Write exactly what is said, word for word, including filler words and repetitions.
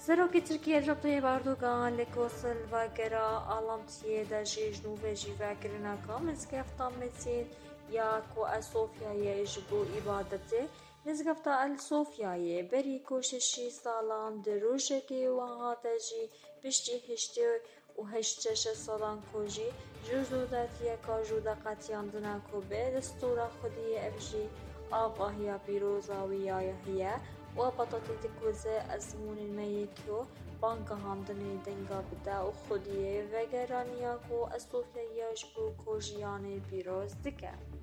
سەرۆکی تورکیە هەفتەی باردووگان لە کۆسلڤاگەرە ئاڵامتیە دا ژێژن و vejîvekirineka mizgefta Mesîd ya ku Ayasofyayê ji bo îbadetê mizgefta Ayasofyayê berî ku şeşî salan di rojekê wan hate jî piştî heştê û heşt şeş salan ku jî ji rûdawetiyeka Juda qetiyandine ku bê destûra Xwediyê ev jî agahiya pîroza wî heye û patatê dikuze ezmûnên me yê ku bangehandinê denga bide û Xwediyê vegeraniya ku Ayasofyayê ji bo ku jiyanê pîroz dike.